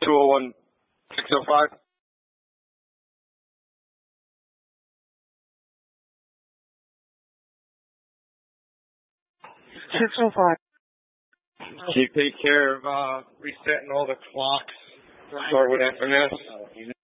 201 605. 605. Can you take care of resetting all the clocks? Start with FMS.